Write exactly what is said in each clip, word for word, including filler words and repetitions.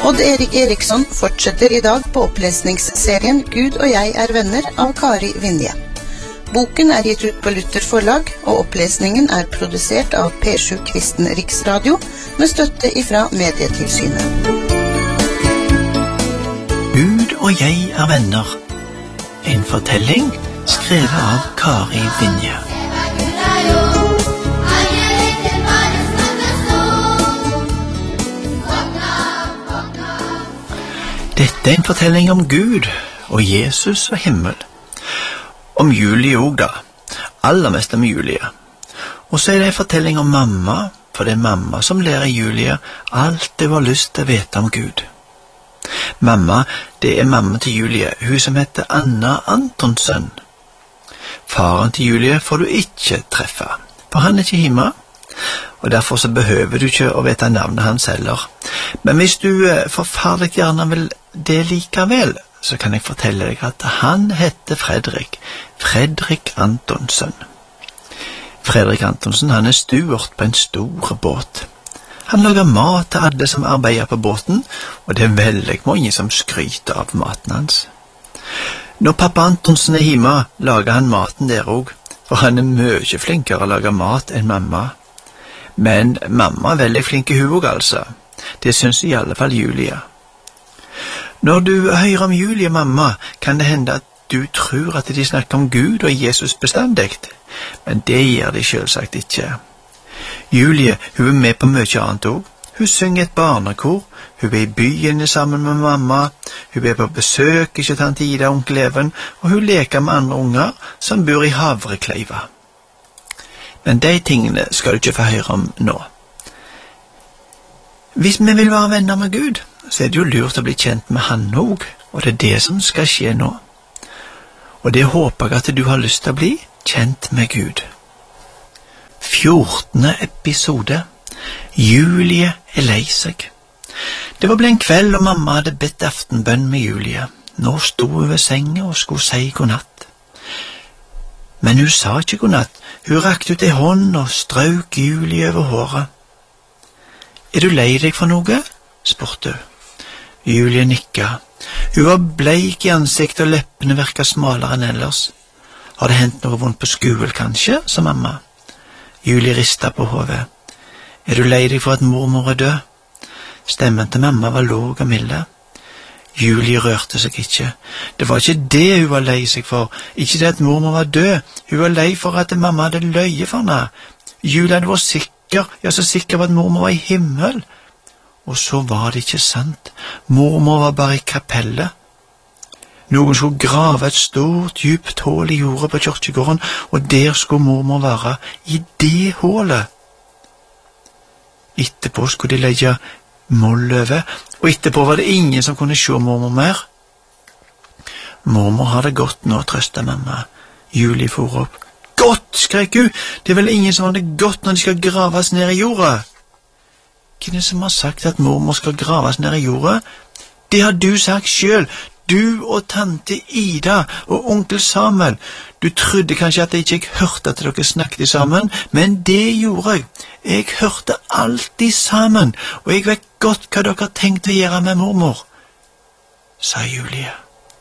Odd Erik Eriksson fortsetter i dag på opplesningsserien Gud og jeg er venner av Kari Vinje. Boken er gitt ut på Luther forlag, og opplesningen er produsert av P sju Kristen Riksradio med støtte ifra Medietilsynet. Gud og jeg er venner. En fortelling skrevet av Kari Vinje. Dette er en fortelling om Gud og Jesus og himmel. Om Julie også da. Aller mest om Julie. Og så er det en fortelling om mamma, for det er mamma som lærer Julie alt det var lyst til å vite om Gud. Mamma, det er mamma til Julie, hun som heter Anna Antonsen. Faren til Julie får du ikke treffe, for han er ikke hjemme, og derfor så behøver du ikke å vite navnet hans heller. Men hvis du forferdelig gjerne vil det likevel, så kan jeg fortelle deg at han heter Fredrik, Fredrik Antonsen. Fredrik Antonsen, han er stuert på en stor båt. Han lager mat til alle som arbeider på båten, og det er veldig mange som skryter av maten hans. Når pappa Antonsen er hjemme, lager han maten der også, for han er mye flinkere å lage mat enn mamma. Men mamma er veldig flink i huvud, altså. Det synes i alle fall Julie. Når du hører om Julie og mamma, kan det hende at du tror at de snakker om Gud og Jesus bestandig, men det gjør de selvsagt ikke. Julie, hun er med på mye annet også. Hun synger et barnekor, hun er i byen sammen med mamma, hun er på besøk ikke tante Ida og onkel Even, og hun leker med andre unger som bor i Havrekleiva. Men de tingene skal du ikke få høre om nå. Hvis vi vil være venner med Gud, så er det jo lurt å bli kjent med han også, og det er det som skal skje nå. Og det håper jeg at du har lyst til å bli kjent med Gud. fjortende episode. Julie er lei seg. Det var ble en kveld, og mamma hadde bedt aftenbønn med Julie. Nå stod hun ved senga og skulle si godnatt. Men hun sa ikke godnatt. Hun rakte ut ei hånd og strøk Julie over håret. Er du lei deg for noe? Spurte hun. Julie nikka. Hun var bleik i ansiktet, og leppene virket smalere enn ellers. Har det hendt noe vondt på skolen, kanskje? Sa mamma. Julie ristet på hodet. Er du lei deg for at mormor er død? Stemmen til mamma var låg og milde. Julie rørte seg ikke. Det var ikke det hun var lei seg for. Ikke det at mormor var død. Hun var lei for at mamma hadde løye for henne. Julie hadde vært sikker, ja så sikker på at mormor var i himmel. Og så var det ikke sant. Mormor var bare i kapellet. Noen skulle grave et stort, djupt hål i jordet på kirkegården, og der skulle mormor være, i det hålet. Etterpå skulle de legge moll over, og etterpå var det ingen som kunne se mormor mer. Mormor har det godt nå, trøstet mamma. Julie for opp. Godt, skrek hun. Det er vel ingen som har det godt når de skal graves ned i jorda. Hvem er det som har sagt at mormor skal graves ned i jorda? Det har du sagt selv. Du og tante Ida og onkel Samuel. Du trodde kanskje at jeg ikke hørte at dere snakket sammen, men det gjorde jeg. Jeg hørte alltid sammen, og jeg vet godt hva dere har tenkt å gjøre med mormor, sa Julie.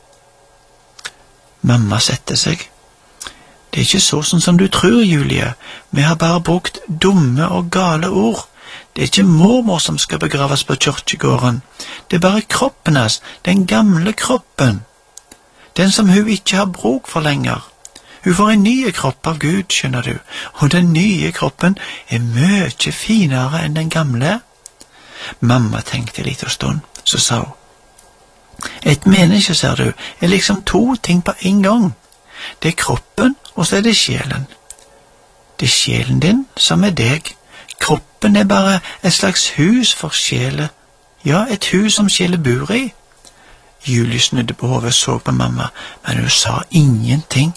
Mamma sette seg. Det er ikke sånn som du tror, Julie. Vi har bare brukt dumme og gale ord. Det er ikke mormor som skal begraves på kirkegården. Det er bare kroppen hans, den gamle kroppen. Den som hun ikke har bruk for lenger. Hun får en ny kropp av Gud, skjønner du, og den nye kroppen er mye finere enn den gamle. Mamma tenkte litt en stund, så sa hun. Et menneske, ser du, er liksom to ting på en gang. Det er kroppen, og så er det sjelen. Det er sjelen din som er deg. Kroppen er bare et slags hus for sjelen. Ja, et hus som sjelen bor i. Julie snudde på hodet og så på mamma, men hun sa ingenting.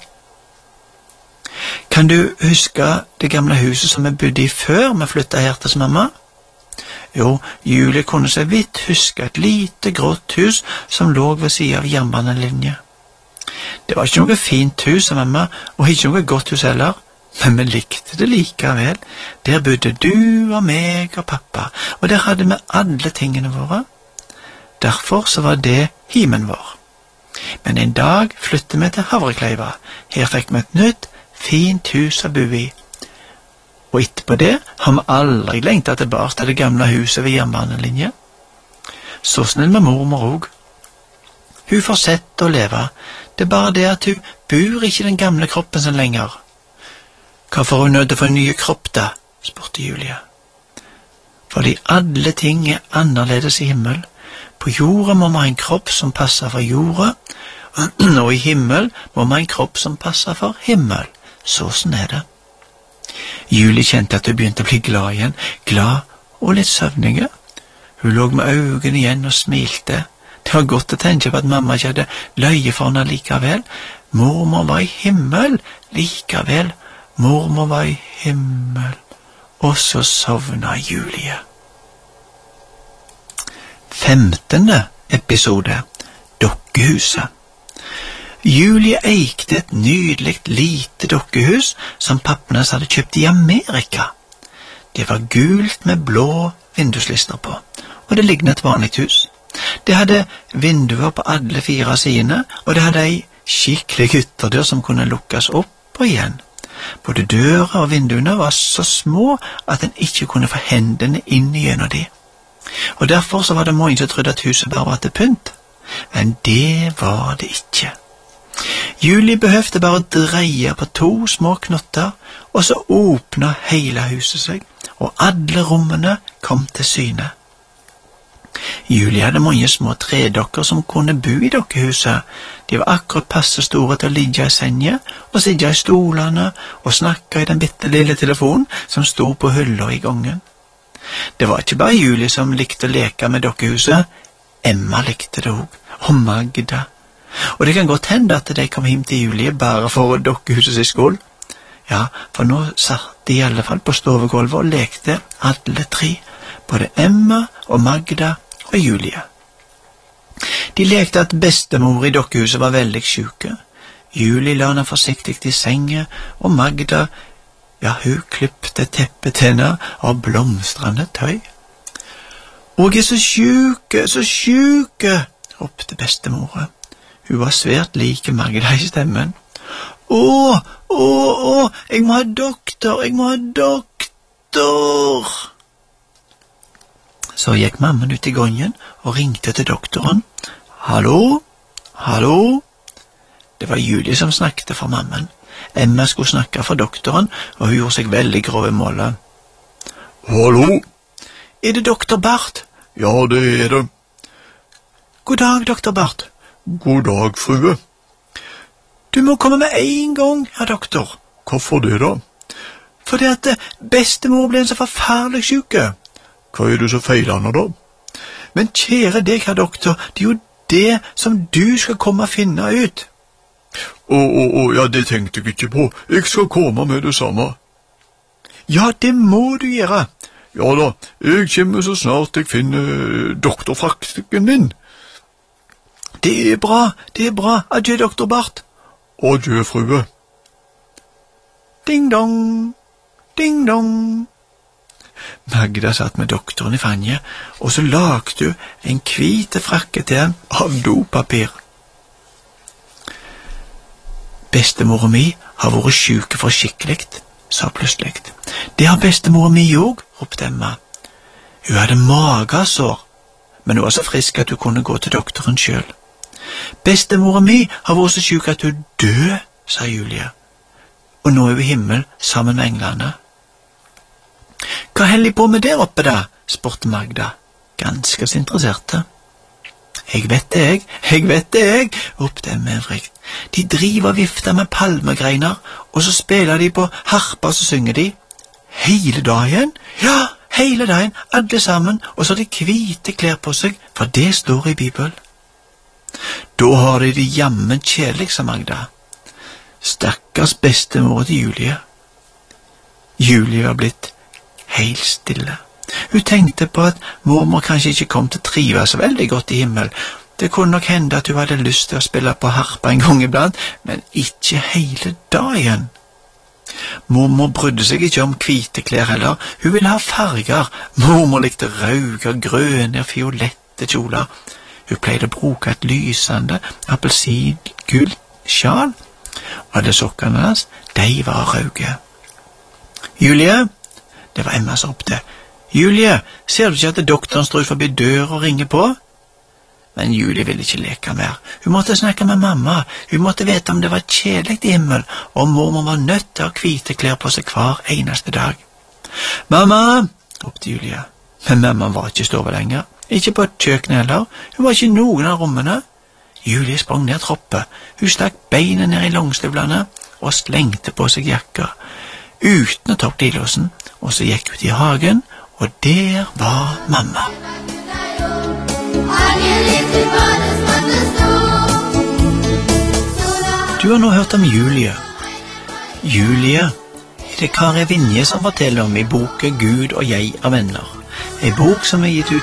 Kan du huske det gamle huset som vi bodde i før vi flyttet her til mamma? Jo, Julie kunne så vidt huske et lite grått hus som lå ved siden av jernbanelinje. Det var ikke noe fint hus, mamma, og ikke noe godt hus heller. Men vi likte det likevel. Der bodde du og meg og pappa, og der hadde vi alle tingene våre. Derfor så var det himen vår. Men en dag flyttet vi til Havrekleiva. Her fikk vi et nytt, fint hus å bo i. Og etterpå det har vi aldri lengtet tilbake til det gamle huset ved jernbanelinje. Så snill med mormor òg. Hun fortsetter å leve. Det er bare det at hun bor ikke i den gamle kroppen sin lenger. Hvorfor er hun nødt til å få en ny kropp da? Spurte Julie. Fordi alle ting er annerledes i himmel. På jorda må man ha en kropp som passer for jorda, og i himmel må man ha en kropp som passer for himmel. Sånn er det. Julie kjente at hun begynte å bli glad igjen, glad og litt søvnige. Hun lå med øynene igjen og smilte. Det var godt å tenke på at mamma ikke hadde løye for henne likevel. Mormor var i himmel likevel. Mormor var i himmel. Og så sovna Julie. Femtende episode. Dokkehuset. Julie eikte et nydelig lite dokkehus som pappen hans hadde kjøpt i Amerika. Det var gult med blå vinduslister på, og det lignet et vanlig hus. Det hadde vinduer på alle fire sidene, og det hadde ei skikkelig ytterdør som kunne lukkes opp og igjen. Både døra og vinduene var så små at en ikke kunne få hendene inn gjennom de. Og derfor så var det mange som trodde at huset bare var til pynt. Men det var det ikke. Julie behøvde bare dreie på to små knotter, og så åpna hele huset seg, og alle rommene kom til syne. Julie hadde mange små tredokker som kunne bo i dokkehuset. De var akkurat passe store til å ligge i senje, og sitte i stolene, og snakke i den bittelille telefonen som stod på hylla i gangen. Det var ikke bare Julie som likte å leke med dokkehuset. Emma likte det også, og Magda. Og det kan godt hende at de kom hjem til Julie bare for dokkehuset sin skål. Ja, for nå satt de i alle fall på stovegulvet og lekte alle tre, både Emma og Magda og Julie. De lekte at bestemor i dokkehuset var veldig syke. Julie la henne forsiktig i senga, og Magda, ja, hun klippte teppet til henne av blomstrende tøy. «Og jeg er så syke, så syke!» ropte bestemor. Hun var svært like Magda i stemmen. «Åh, åh, åh, jeg må ha doktor, jeg må ha doktor!» Så gikk mammen ut i gangen og ringte til doktoren. «Hallo? Hallo?» Det var Julie som snakket for mammen. Emma skulle snakke for doktoren, og hun gjorde seg veldig grov i målet. «Hallo? Er det doktor Bart?» «Ja, det er det.» «God dag, doktor Bart.» «God dag, frue.» «Du må komme med en gang, herr doktor.» «Hvorfor det da?» «Fordi at bestemor ble en så forferdelig syke.» «Hva er det så feilende da?» «Men kjære deg, herr doktor, det er jo det som du skal komme og finne ut.» «Å, å, å, ja, det tenkte jeg ikke på. Jeg skal komme med det samme.» «Ja, det må du gjøre.» «Ja da, jeg kommer så snart jeg finner doktorfrakten din.» «Det er bra, det er bra. Adjø, doktor Bart.» «Adjø, frue.» Ding dong, ding dong. Magda satt med doktoren i fanget, og så lagde hun en hvite frakke til han av dopapir. «Bestemor mi har vært syke for skikkelig», sa plutselig. «Det har bestemor mi òg», ropte Emma. Hun hadde magesår, men hun var så frisk at hun kunne gå til doktoren selv. «Bestemor mi har vært så syk at hun død», sa Julie. «Og nå er hun i himmel sammen med englene.» «Hva heller på med der oppe da?» spurte Magda, ganske så interesserte. «Jeg vet det, jeg, jeg vet det, jeg», ropte Emma ivrig. «De driver og vifter med palmegreiner, og så spiller de på harpa, så synger de. Hele dagen? Ja, hele dagen, alle sammen, og så har de hvite klær på seg, for det står i Bibelen.» «Da har de det jammen kjedelig», sa Magda. Stakkars bestemor til Julie. Julie var blitt helt stille. Hun tenkte på at mormor kanskje ikke kom til å trives så veldig godt i himmel. Det kunne nok hende at hun hadde lyst til å spille på harpa en gang iblant, men ikke hele dagen. Mormor brydde seg ikke om hvite klær heller. Hun ville ha farger. Mormor likte røde, grønne og fiolette kjoler. Hun pleide å bruke et lysende appelsingult sjal, og alle sokkene hans, de var røde. Julie, det var Emma som ropte. Julie, ser du ikke at doktoren står ut forbi dør og ringer på? Men Julie ville ikke leke mer. Hun måtte snakke med mamma. Hun måtte vite om det var kjedelig i himmel, og mormor var nødt til å ha hvite klær på seg hver eneste dag. Mamma, ropte Julie. Men mamma var ikke stået lenger. Ikke på et kjøkken heller. Hun var ikke i noen av rommene. Julie sprang ned troppet. Hun stakk beinet ned i langstøvlene og slengte på seg jakka, uten å ta opp glidelåsen, og så gikk hun til hagen, og der var mamma. Du har nå hørt om Julie. Julie er det Kari Vinje som forteller om i boken Gud og jeg er venner. En bok som er gitt ut